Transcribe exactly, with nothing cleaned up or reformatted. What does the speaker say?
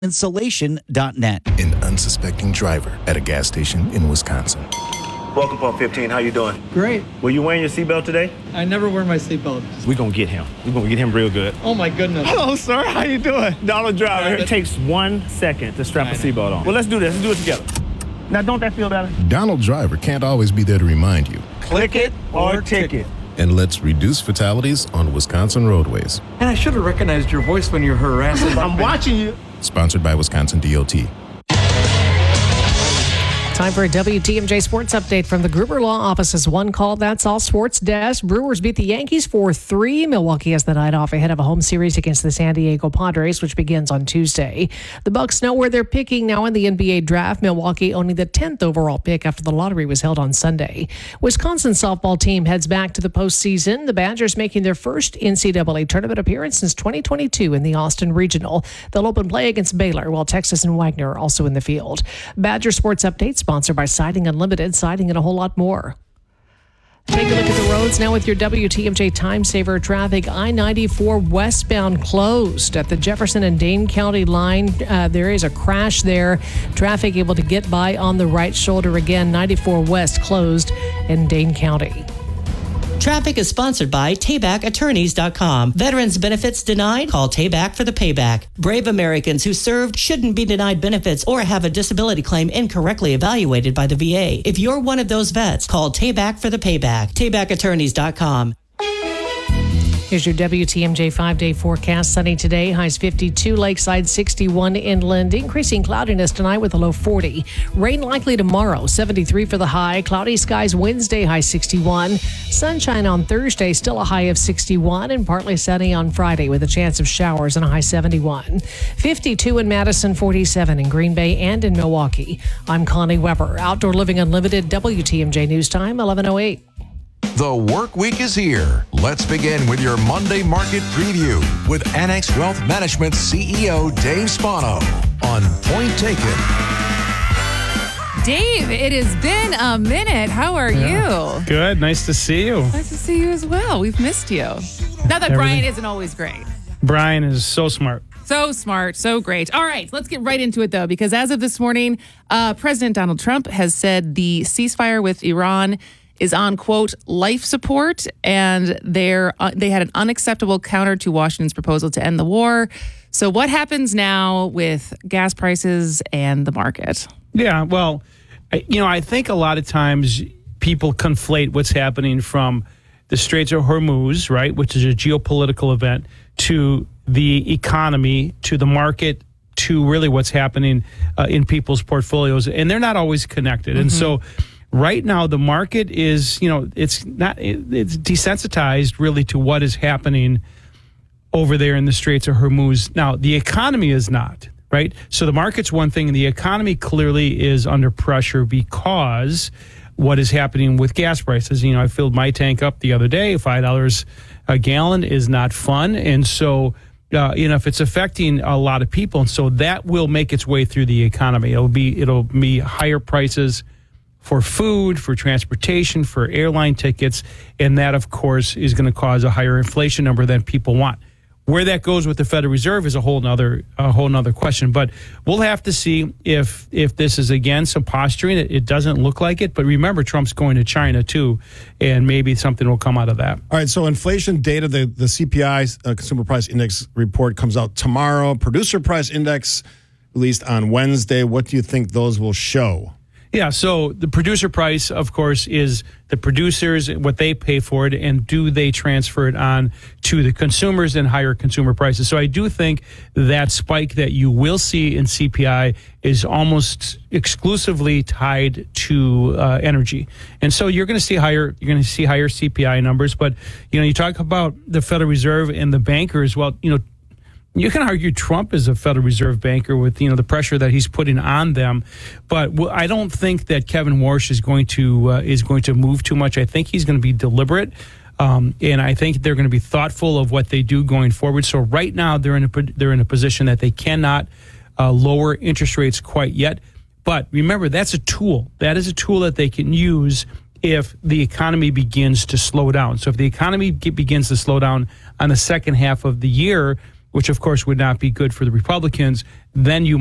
Insulation dot net. An unsuspecting driver at a gas station in Wisconsin. Welcome, Pump fifteen. How you doing? Great. Were you wearing your seatbelt today? I never wear my seatbelt. We're going to get him. We're going to get him real good. Oh, my goodness. Hello, sir. How you doing? Donald Driver. Yeah, It takes one second to strap a seatbelt on. Well, let's do this. Let's do it together. Now, don't that feel better? Donald Driver can't always be there to remind you. Click it or ticket. And let's reduce fatalities on Wisconsin roadways. And I should have recognized your voice when you're harassing. I'm watching you. Sponsored by Wisconsin D O T. Time for a W T M J Sports Update from the Gruber Law Office's One Call That's All Sports Desk. Brewers beat the Yankees four three. Milwaukee has the night off ahead of a home series against the San Diego Padres, which begins on Tuesday. The Bucks know where they're picking now in the N B A draft. Milwaukee owning the tenth overall pick after the lottery was held on Sunday. Wisconsin softball team heads back to the postseason. The Badgers making their first N C double A tournament appearance since twenty twenty-two in the Austin Regional. They'll open play against Baylor, while Texas and Wagner are also in the field. Badger Sports Update sponsored by Siding Unlimited, siding and a whole lot more. Take a look at the roads now with your W T M J Time Saver traffic. I ninety-four westbound closed at the Jefferson and Dane County line. Uh, there is a crash there. Traffic able to get by on the right shoulder again. ninety-four west closed in Dane County. Traffic is sponsored by Tayback Attorneys dot com. Veterans benefits denied? Call Tayback for the payback. Brave Americans who served shouldn't be denied benefits or have a disability claim incorrectly evaluated by the V A. If you're one of those vets, call Tayback for the payback. Tayback Attorneys dot com. Here's your W T M J five-day forecast. Sunny today, highs fifty-two, lakeside sixty-one inland. Increasing cloudiness tonight with a low forty. Rain likely tomorrow, seventy-three for the high. Cloudy skies Wednesday, high sixty-one. Sunshine on Thursday, still a high of sixty-one. And partly sunny on Friday with a chance of showers and a high seventy-one. fifty-two in Madison, forty-seven in Green Bay and in Milwaukee. I'm Connie Weber. Outdoor Living Unlimited, W T M J News Time, eleven oh eight. The work week is here. Let's begin with your Monday market preview with Annex Wealth Management C E O Dave Spano on Point Taken. Dave, it has been a minute. How are yeah. you? Good. Nice to see you. Nice to see you as well. We've missed you. Not that Everything. Brian isn't always great. Brian is so smart. So smart, so great. All right, let's get right into it, though, because as of this morning, uh, President Donald Trump has said the ceasefire with Iran is on, quote, life support, and they're uh, they had an unacceptable counter to Washington's proposal to end the war. So what happens now with gas prices and the market? Yeah, well, you know, I think a lot of times people conflate what's happening from the Straits of Hormuz, right, which is a geopolitical event, to the economy, to the market, to really what's happening uh, in people's portfolios. And they're not always connected. Mm-hmm. And so right now, the market is, you know, it's not, it's desensitized really to what is happening over there in the Straits of Hormuz. Now, the economy is not, right? So the market's one thing, and the economy clearly is under pressure because what is happening with gas prices. You know, I filled my tank up the other day. five dollars a gallon is not fun. And so, uh, you know, if it's affecting a lot of people, and so that will make its way through the economy. It'll be, it'll be higher prices for food, for transportation, for airline tickets, and that, of course, is going to cause a higher inflation number than people want. Where that goes with the Federal Reserve is a whole nother a whole nother question. But we'll have to see if if this is, again, some posturing. It, it doesn't look like it. But remember, Trump's going to China, too, and maybe something will come out of that. All right, so inflation data, the, the C P I, uh, Consumer Price Index report, comes out tomorrow. Producer Price Index released on Wednesday. What do you think those will show? Yeah, so the producer price, of course, is the producers, what they pay for it, and do they transfer it on to the consumers and higher consumer prices. So I do think that spike that you will see in C P I is almost exclusively tied to uh, energy. And so you're going to see higher you're going to see higher C P I numbers. But, you know, you talk about the Federal Reserve and the bankers. Well, you know, you can argue Trump is a Federal Reserve banker with, you know, the pressure that he's putting on them, but I don't think that Kevin Warsh is going to uh, is going to move too much. I think he's going to be deliberate, um, and I think they're going to be thoughtful of what they do going forward. So right now they're in a they're in a position that they cannot uh, lower interest rates quite yet. But remember, that's a tool. That is a tool that they can use if the economy begins to slow down. So if the economy begins to slow down on the second half of the year, which of course would not be good for the Republicans, then you